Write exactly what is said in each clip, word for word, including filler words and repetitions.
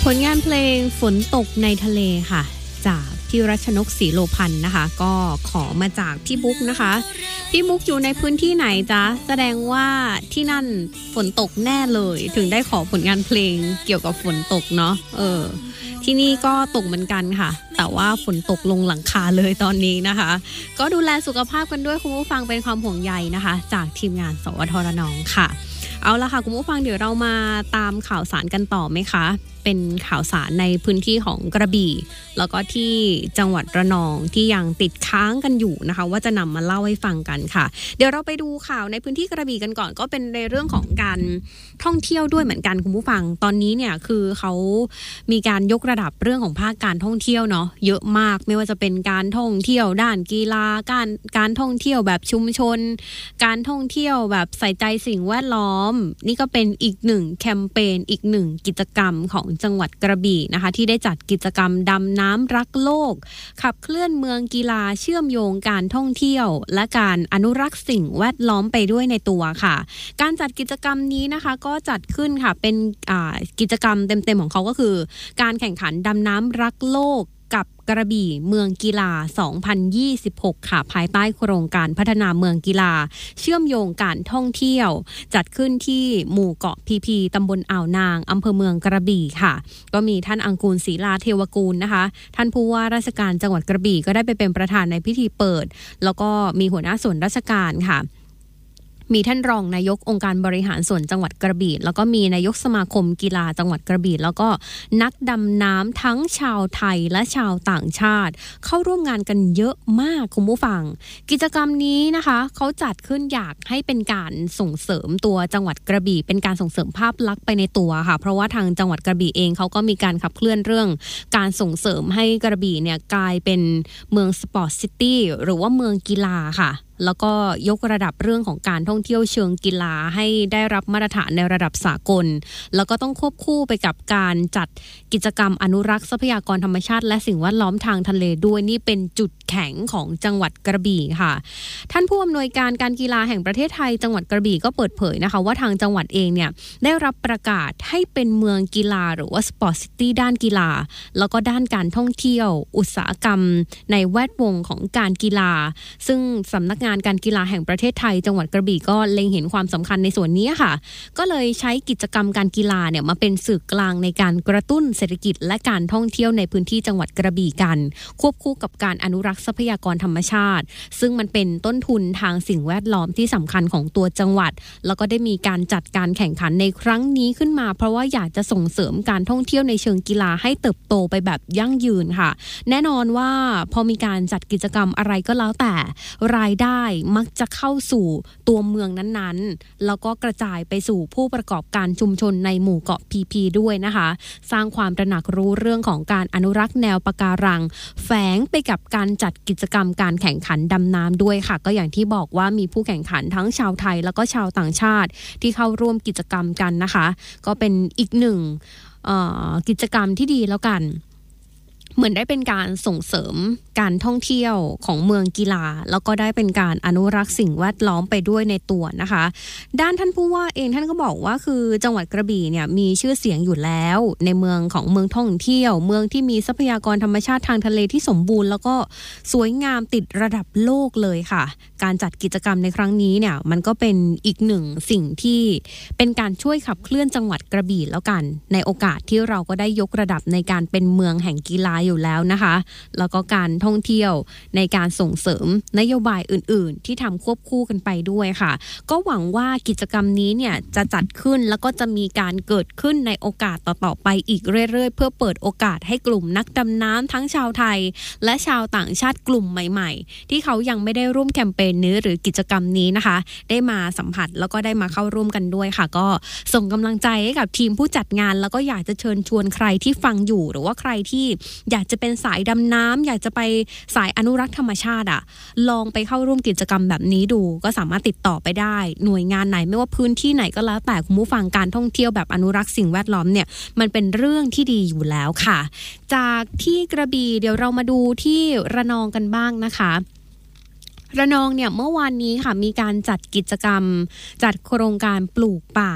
ผลงานเพลงฝนตกในทะเลค่ะจากพี่รัชนกศรีโลพันธ์นะคะก็ขอมาจากพี่บุ๊กนะคะพี่บุ๊กอยู่ในพื้นที่ไหนจ๊ะแสดงว่าที่นั่นฝนตกแน่เลยถึงได้ขอผลงานเพลงเกี่ยวกับฝนตกเนาะเออที่นี่ก็ตกเหมือนกันค่ะแต่ว่าฝนตกลงหลังคาเลยตอนนี้นะคะก็ดูแลสุขภาพกันด้วยคุณผู้ฟังเป็นความห่วงใยนะคะจากทีมงานสวทระนองค่ะเอาละค่ะคุณผู้ฟังเดี๋ยวเรามาตามข่าวสารกันต่อไหมคะเป็นข่าวสารในพื้นที่ของกระบี่แล้วก็ที่จังหวัดระนองที่ยังติดค้างกันอยู่นะคะว่าจะนำมาเล่าให้ฟังกันค่ะเดี๋ยวเราไปดูข่าวในพื้นที่กระบี่กันก่อนก็เป็นในเรื่องของการท่องเที่ยวด้วยเหมือนกันคุณผู้ฟังตอนนี้เนี่ยคือเขามีการยกระดับเรื่องของภาคการท่องเที่ยวเนาะเยอะมากไม่ว่าจะเป็นการท่องเที่ยวด้านกีฬาการการท่องเที่ยวแบบชุมชนการท่องเที่ยวแบบใส่ใจสิ่งแวดล้อมนี่ก็เป็นอีกหนึ่งแคมเปญอีกหนึ่งกิจกรรมของจังหวัดกระบี่นะคะที่ได้จัดกิจกรรมดำน้ำรักโลกขับเคลื่อนเมืองกีฬาเชื่อมโยงการท่องเที่ยวและการอนุรักษ์สิ่งแวดล้อมไปด้วยในตัวค่ะการจัดกิจกรรมนี้นะคะก็จัดขึ้นค่ะเป็นกิจกรรมเต็มๆของเขาก็คือการแข่งขันดำน้ำรักโลกกับกระบี่เมืองกีฬาสองพันยี่สิบหกค่ะภายใต้โครงการพัฒนาเมืองกีฬาเชื่อมโยงการท่องเที่ยวจัดขึ้นที่หมู่เกาะพีพีตำบลอ่าวนางอำเภอเมืองกระบี่ค่ะก็มีท่านอังกูลศรีลาเทวกูลนะคะท่านผู้ว่าราชการจังหวัดกระบี่ก็ได้ไปเป็นประธานในพิธีเปิดแล้วก็มีหัวหน้าส่วนราชการค่ะมีท่านรองนายกองค์การบริหารส่วนจังหวัดกระบี่แล้วก็มีนายกสมาคมกีฬาจังหวัดกระบี่แล้วก็นักดำน้ำทั้งชาวไทยและชาวต่างชาติเข้าร่วมงานกันเยอะมากคุณผู้ฟังกิจกรรมนี้นะคะเขาจัดขึ้นอยากให้เป็นการส่งเสริมตัวจังหวัดกระบี่เป็นการส่งเสริมภาพลักษณ์ไปในตัวค่ะเพราะว่าทางจังหวัดกระบี่เองเขาก็มีการขับเคลื่อนเรื่องการส่งเสริมให้กระบี่เนี่ยกลายเป็นเมืองสปอร์ตซิตี้หรือว่าเมืองกีฬาค่ะแล้วก็ยกระดับเรื่องของการท่องเที่ยวเชิงกีฬาให้ได้รับมาตรฐานในระดับสากลแล้วก็ต้องควบคู่ไปกับการจัดกิจกรรมอนุรักษ์ทรัพยากรธรรมชาติและสิ่งแวดล้อมทางทะเลด้วยนี่เป็นจุดแข็งของจังหวัดกระบี่ค่ะท่านผู้อำนวยการการกีฬาแห่งประเทศไทยจังหวัดกระบี่ก็เปิดเผยนะคะว่าทางจังหวัดเองเนี่ยได้รับประกาศให้เป็นเมืองกีฬาหรือว่าสปอร์ตซิตี้ด้านกีฬาแล้วก็ด้านการท่องเที่ยวอุตสาหกรรมในแวดวงของการกีฬาซึ่งสำนักงานการกีฬาแห่งประเทศไทยจังหวัดกระบี่ก็เล็งเห็นความสำคัญในส่วนนี้ค่ะก็เลยใช้กิจกรรมการกีฬาเนี่ยมาเป็นสื่อกลางในการกระตุ้นเศรษฐกิจและการท่องเที่ยวในพื้นที่จังหวัดกระบี่กันควบคู่กับการอนุรักษ์ทรัพยากรธรรมชาติซึ่งมันเป็นต้นทุนทางสิ่งแวดล้อมที่สำคัญของตัวจังหวัดแล้วก็ได้มีการจัดการแข่งขันในครั้งนี้ขึ้นมาเพราะว่าอยากจะส่งเสริมการท่องเที่ยวในเชิงกีฬาให้เติบโตไปแบบยั่งยืนค่ะแน่นอนว่าพอมีการจัดกิจกรรมอะไรก็แล้วแต่รายได้มักจะเข้าสู่ตัวเมืองนั้นๆแล้วก็กระจายไปสู่ผู้ประกอบการชุมชนในหมู่เกาะพีพีด้วยนะคะสร้างความตระหนักรู้เรื่องของการอนุรักษ์แนวปะการังแฝงไปกับการจัดกิจกรรมการแข่งขันดำน้ำด้วยค่ะก็อย่างที่บอกว่ามีผู้แข่งขันทั้งชาวไทยแล้วก็ชาวต่างชาติที่เข้าร่วมกิจกรรมกันนะคะก็เป็นอีกหนึ่งกิจกรรมที่ดีแล้วกันเหมือนได้เป็นการส่งเสริมการท่องเที่ยวของเมืองกีฬาแล้วก็ได้เป็นการอนุรักษ์สิ่งแวดล้อมไปด้วยในตัวนะคะด้านท่านผู้ว่าเองท่านก็บอกว่าคือจังหวัดกระบี่เนี่ยมีชื่อเสียงอยู่แล้วในเมืองของเมืองท่องเที่ยวเมืองที่มีทรัพยากรธรรมชาติทางทะเลที่สมบูรณ์แล้วก็สวยงามติดระดับโลกเลยค่ะการจัดกิจกรรมในครั้งนี้เนี่ยมันก็เป็นอีกหนึ่งสิ่งที่เป็นการช่วยขับเคลื่อนจังหวัดกระบี่แล้วกันในโอกาสที่เราก็ได้ยกระดับในการเป็นเมืองแห่งกีฬาอยู่แล้วนะคะแล้วก็การท่องเที่ยวในการส่งเสริมนโยบายอื่นๆที่ทำควบคู่กันไปด้วยค่ะก็หวังว่ากิจกรรมนี้เนี่ยจะจัดขึ้นแล้วก็จะมีการเกิดขึ้นในโอกาสต่อๆไปอีกเรื่อยๆเพื่อเปิดโอกาสให้กลุ่มนักดำน้ำทั้งชาวไทยและชาวต่างชาติกลุ่มใหม่ๆที่เขายังไม่ได้ร่วมแคมเปญนี้หรือกิจกรรมนี้นะคะได้มาสัมผัสแล้วก็ได้มาเข้าร่วมกันด้วยค่ะก็ส่งกำลังใจให้กับทีมผู้จัดงานแล้วก็อยากจะเชิญชวนใครที่ฟังอยู่หรือว่าใครที่อยากจะเป็นสายดำน้ำอยากจะไปสายอนุรักษ์ธรรมชาติอ่ะลองไปเข้าร่วมกิจกรรมแบบนี้ดูก็สามารถติดต่อไปได้หน่วยงานไหนไม่ว่าพื้นที่ไหนก็แล้วแต่คุณผู้ฟังการท่องเที่ยวแบบอนุรักษ์สิ่งแวดล้อมเนี่ยมันเป็นเรื่องที่ดีอยู่แล้วค่ะจากที่กระบี่เดี๋ยวเรามาดูที่ระนองกันบ้างนะคะระนองเนี่ยเมื่อวานนี้ค่ะมีการจัดกิจกรรมจัดโครงการปลูกป่า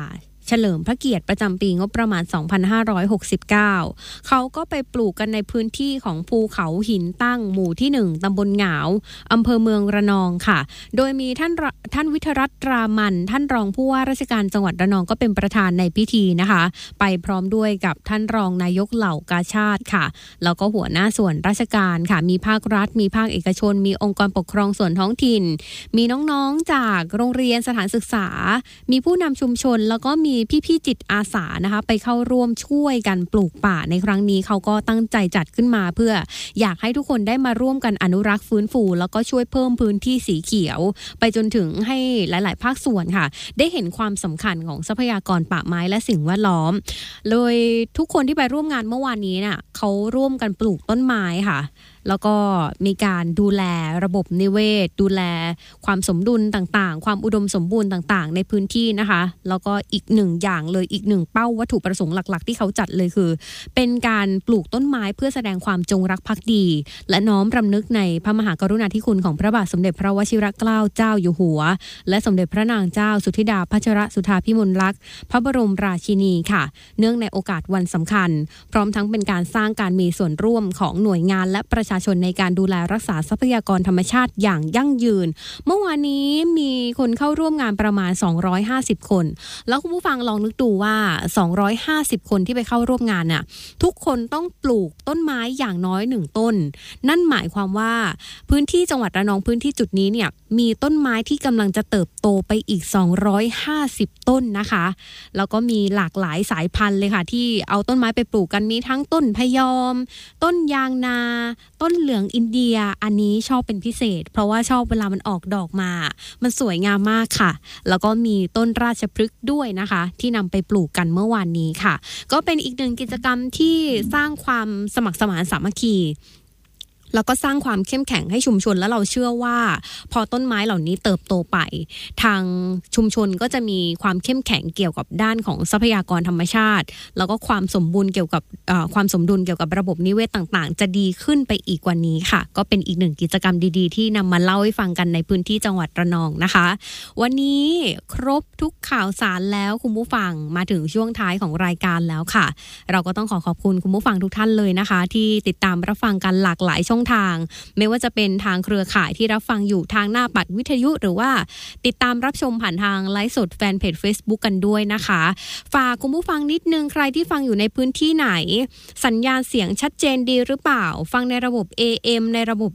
เฉลิมพระเกียรติประจำปีงบประมาณสองพันห้าร้อยหกสิบเก้าเขาก็ไปปลูกกันในพื้นที่ของภูเขาหินตั้งหมู่ที่หนึ่งตำบลหงาวอำเภอเมืองระนองค่ะโดยมีท่านท่านวิทยรัตน์รามันท่านรองผู้ว่าราชการจังหวัดระนองก็เป็นประธานในพิธีนะคะไปพร้อมด้วยกับท่านรองนายกเหล่ากาชาติค่ะแล้วก็หัวหน้าส่วนราชการค่ะมีภาครัฐมีภาคเอกชนมีองค์กรปกครองส่วนท้องถิ่นมีน้องๆจากโรงเรียนสถานศึกษามีผู้นำชุมชนแล้วก็มีพี่ๆจิตอาสานะคะไปเข้าร่วมช่วยกันปลูกป่าในครั้งนี้เขาก็ตั้งใจจัดขึ้นมาเพื่ออยากให้ทุกคนได้มาร่วมกันอนุรักษ์ฟื้นฟูแล้วก็ช่วยเพิ่มพื้นที่สีเขียวไปจนถึงให้หลายๆภาคส่วนค่ะได้เห็นความสำคัญของทรัพยากรป่าไม้และสิ่งแวดล้อมเลยทุกคนที่ไปร่วมงานเมื่อวานนี้น่ะเขาร่วมกันปลูกต้นไม้ค่ะแล้วก็มีการดูแลระบบนิเวศดูแลความสมดุลต่างๆความอุดมสมบูรณ์ต่างๆในพื้นที่นะคะแล้วก็อีกหนึ่งอย่างเลยอีกหนึ่งเป้าวัตถุประสงค์หลักๆที่เขาจัดเลยคือเป็นการปลูกต้นไม้เพื่อแสดงความจงรักภักดีและน้อมรำลึกในพระมหากรุณาธิคุณของพระบาทสมเด็จพระวชิรเกล้าเจ้าอยู่หัวและสมเด็จพระนางเจ้าสุธิดาพัชรสุธาภิมลลักษณ์พระบรมราชินีค่ะเนื่องในโอกาสวันสำคัญพร้อมทั้งเป็นการสร้างการมีส่วนร่วมของหน่วยงานและประชาชนในการดูแลรักษาทรัพยากรธรรมชาติอย่างยั่งยืนเมื่อวานนี้มีคนเข้าร่วมงานประมาณสองร้อยห้าสิบคนแล้วคุณผู้ฟังลองนึกดูว่าสองร้อยห้าสิบคนที่ไปเข้าร่วมงานน่ะทุกคนต้องปลูกต้นไม้อย่างน้อยหนึ่งต้นนั่นหมายความว่าพื้นที่จังหวัดระนองพื้นที่จุดนี้เนี่ยมีต้นไม้ที่กำลังจะเติบโตไปอีกสองร้อยห้าสิบต้นนะคะแล้วก็มีหลากหลายสายพันธุ์เลยค่ะที่เอาต้นไม้ไปปลูกกันมีทั้งต้นพะยอมต้นยางนาต้นเหลืองอินเดียอันนี้ชอบเป็นพิเศษเพราะว่าชอบเวลามันออกดอกมามันสวยงามมากค่ะแล้วก็มีต้นราชพฤกษ์ด้วยนะคะที่นำไปปลูกกันเมื่อวานนี้ค่ะก็เป็นอีกหนึ่งกิจกรรมที่สร้างความสมัครสมานสามัคคีแล้วก็สร้างความเข้มแข็งให้ชุมชนแล้วเราเชื่อว่าพอต้นไม้เหล่านี้เติบโตไปทางชุมชนก็จะมีความเข้มแข็งเกี่ยวกับด้านของทรัพยากรธรรมชาติแล้วก็ความสมบูรณ์เกี่ยวกับความสมดุลเกี่ยวกับระบบนิเวศต่างๆจะดีขึ้นไปอีกกว่านี้ค่ะก็เป็นอีกหนึ่งกิจกรรมดีๆที่นำมาเล่าให้ฟังกันในพื้นที่จังหวัดระนองนะคะวันนี้ครบทุกข่าวสารแล้วคุณผู้ฟังมาถึงช่วงท้ายของรายการแล้วค่ะเราก็ต้องขอขอบคุณคุณผู้ฟังทุกท่านเลยนะคะที่ติดตามรับฟังกันหลากหลายช่องทางไม่ว่าจะเป็นทางเครือข่ายที่รับฟังอยู่ทางหน้าปัดวิทยุหรือว่าติดตามรับชมผ่านทางไลฟ์สดแฟนเพจ Facebook กันด้วยนะคะฝากคุณผู้ฟังนิดนึงใครที่ฟังอยู่ในพื้นที่ไหนสัญญาณเสียงชัดเจนดีหรือเปล่าฟังในระบบ เอ เอ็ม ในระบบ